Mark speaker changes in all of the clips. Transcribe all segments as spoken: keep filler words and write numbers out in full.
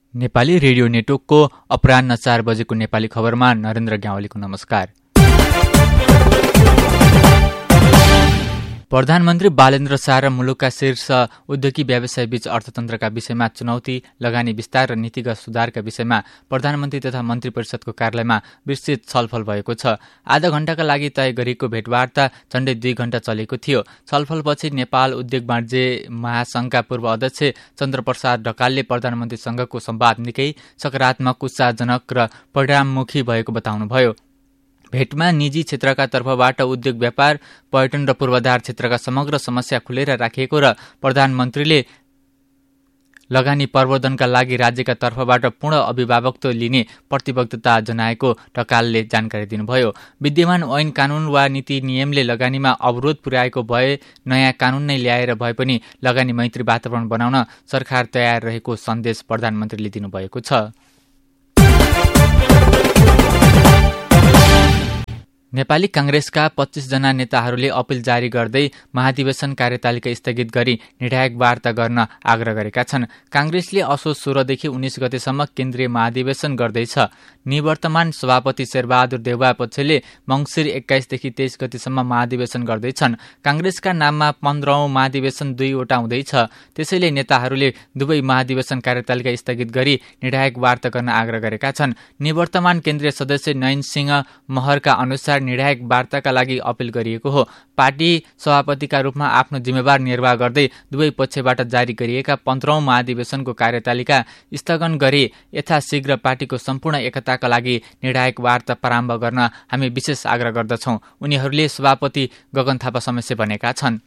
Speaker 1: Nepali radio नेटवर्कको अपराह्न चार बजेको नेपाली खबरमा नरेन्द्र ग्यावालीको नमस्कार। प्रधानमन्त्री बालेन्द्र शाह र मुलुकका शीर्ष उद्योगी व्यवसायबीच अर्थतन्त्रका विषयमा चुनौती, लगानी विस्तार र नीतिगत सुधारका विषयमा प्रधानमन्त्री तथा मन्त्री परिषदको कार्यालयमा विस्तृत छलफल भएको छ। आधा घण्टाका लागि तय गरिएको भेटवार्ता झण्डै दुई घण्टा चलेको थियो। छलफलपछि नेपाल उद्योग वाणिज्य महासंघका पूर्व अध्यक्ष चन्द्रप्रसाद ढकालले प्रधानमन्त्रीसँगको संवाद निकै सकारात्मक, उत्साहजनक र परिणाममुखी भएको बताउनुभयो। भेटमा निजी क्षेत्रका तर्फबाट उद्योग, व्यापार, पर्यटन र पूर्वाधार क्षेत्रका समग्र समस्या खुलेर राखिएको र प्रधानमन्त्रीले लगानी प्रवर्धनका लागि राज्यका तर्फबाट पूर्ण अभिभावकत्व लिने प्रतिबद्धता जनाएको ढकालले जानकारी दिनुभयो। विद्यमान ऐन कानून वा नीति नियमले लगानीमा अवरोध पुर्याएको भए नयाँ कानून नै ल्याएर भए पनि लगानी मैत्री वातावरण बनाउन सरकार तयार रहेको सन्देश प्रधानमन्त्रीले दिनुभएको छ। नेपाली कांग्रेसका पच्चीस जना नेताहरूले अपील जारी गर्दै महाधिवेशन कार्यतालिका स्थगित गरी निर्णायक वार्ता गर्न आग्रह गरेका छन्। कांग्रेसले असोज सोह्रदेखि उन्नाइस गतेसम्म केन्द्रीय महाधिवेशन गर्दैछ। निवर्तमान सभापति शेरबहादुर देउवा पक्षले मंसिर एक्काइसदेखि तेइस गतेसम्म महाधिवेशन गर्दैछन्। कांग्रेसका नाममा पन्ध्रौं महाधिवेशन दुईवटा हुँदैछ। त्यसैले नेताहरूले दुवै महाधिवेशन कार्यतालिका स्थगित गरी निर्णायक वार्ता गर्न आग्रह गरेका छन्। निवर्तमान केन्द्रीय सदस्य नयन सिंह महरका अनुसार निर्णायक वार्ताका लागि अपील गरिएको हो। पार्टी सभापतिका रूपमा आफ्नो जिम्मेवार निर्वाह गर्दै दुवै पक्षबाट जारी गरिएका पन्ध्रौं महाधिवेशनको कार्यतालिका स्थगन गरी यथाशीघ्र पार्टीको सम्पूर्ण एकताका लागि निर्णायक वार्ता प्रारम्भ गर्न हामी विशेष आग्रह गर्दछौं, उनीहरूले सभापति गगन थापा समस्या भनेका छन्।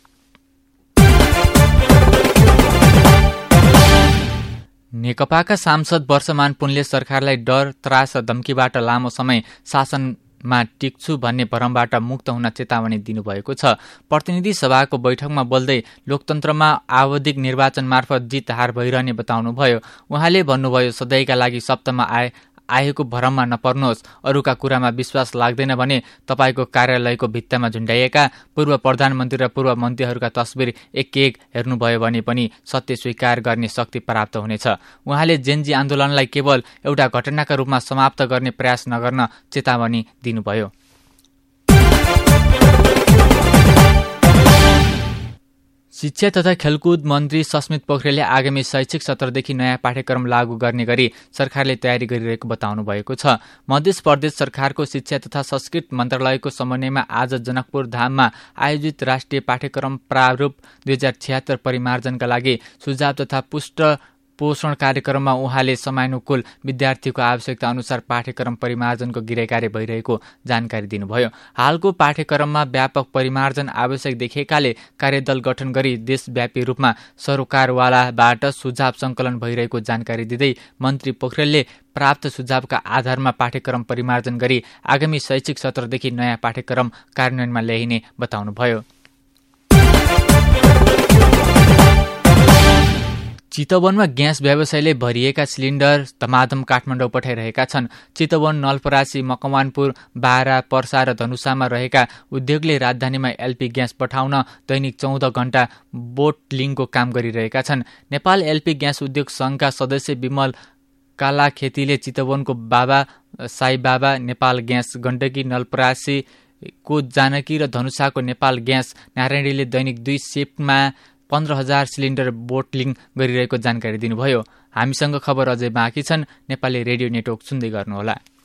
Speaker 1: नेकपाका सांसद वर्षमान पुनले सरकारलाई डर, त्रास र धम्कीबाट लामो समय शासन मा टिक्छु भन्ने भ्रमबाट मुक्त हुन चेतावनी दिनुभएको छ। प्रतिनिधि सभाको बैठकमा बोल्दै लोकतन्त्रमा आवधिक निर्वाचन मार्फत जित हार भइरहने बताउनुभयो। उहाँले भन्नुभयो, सधैँका लागि सप्ताहमा आए आएको भ्रममा नपर्नुहोस्। अरूका कुरामा विश्वास लाग्दैन भने तपाईको कार्यालयको भित्तामा झुन्डाइएका पूर्व प्रधानमन्त्री र पूर्व मन्त्रीहरूका तस्बिर एक एक हेर्नुभयो भने पनि सत्य स्वीकार गर्ने शक्ति प्राप्त हुनेछ। उहाँले जेनजी आन्दोलनलाई केवल एउटा घटनाका रूपमा समाप्त गर्ने प्रयास नगर्न चेतावनी दिनुभयो। शिक्षा तथा खेलकुद मन्त्री सस्मित पोखरेलले आगामी शैक्षिक सत्रदेखि नयाँ पाठ्यक्रम लागू गर्ने गरी सरकारले तयारी गरिरहेको बताउनु भएको छ। मध्य प्रदेश सरकारको शिक्षा तथा संस्कृति मन्त्रालयको समन्वयमा आज जनकपुर धाममा आयोजित राष्ट्रिय पाठ्यक्रम प्रारूप दुई हजार छिहत्तर परिमार्जनका लागि सुझाव तथा पुष्ट पोषण कार्यक्रममा उहाँले समयानुकूल विद्यार्थीको आवश्यकता अनुसार पाठ्यक्रम परिमार्जनको गृह कार्य भइरहेको जानकारी दिनुभयो। हालको पाठ्यक्रममा व्यापक परिमार्जन आवश्यक देखिएकाले कार्यदल गठन गरी देशव्यापी रूपमा सरकारवालाबाट सुझाव सङ्कलन भइरहेको जानकारी दिँदै मन्त्री पोखरेलले प्राप्त सुझावका आधारमा पाठ्यक्रम परिमार्जन गरी आगामी शैक्षिक सत्रदेखि नयाँ पाठ्यक्रम कार्यान्वयनमा ल्याइने बताउनुभयो। चितवनमा ग्यास व्यवसायले भरिएका सिलिन्डर धमाधम काठमाडौँ पठाइरहेका छन्। चितवन, नलपरासी, मकवानपुर, बारा, पर्सा र धनुषामा रहेका उद्योगले राजधानीमा एलपी ग्यास पठाउन दैनिक चौध घण्टा बोट लिङको काम गरिरहेका छन्। नेपाल एलपी ग्यास उद्योग संघका सदस्य विमल कालाखेतीले चितवनको बाबा साई बाबा, नेपाल ग्यास गण्डकी, नलपरासी को जानकी र धनुषाको नेपाल ग्यास नारायणीले दैनिक दुई शिफ्टमा पन्ध्र हजार सिलिन्डर बोटलिङ गरिरहेको जानकारी दिनुभयो। हामीसँग खबर अझै बाँकी छन्। नेपाली रेडियो नेटवर्क सुन्दै गर्नुहोला।